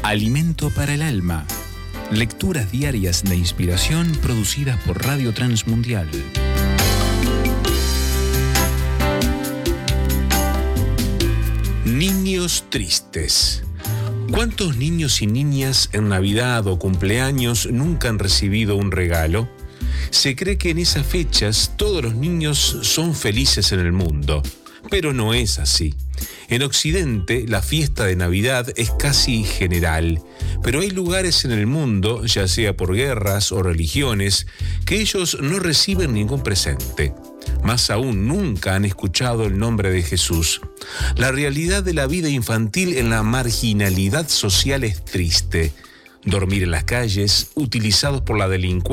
Alimento para el alma. Lecturas diarias de inspiración producidas por Radio Transmundial. Niños tristes. ¿Cuántos niños y niñas en Navidad o cumpleaños nunca han recibido un regalo? Se cree que en esas fechas todos los niños son felices en el mundo, pero no es así. En Occidente, la fiesta de Navidad es casi general, pero hay lugares en el mundo, ya sea por guerras o religiones, que ellos no reciben ningún presente. Más aún, nunca han escuchado el nombre de Jesús. La realidad de la vida infantil en la marginalidad social es triste. Dormir en las calles, utilizados por la delincuencia,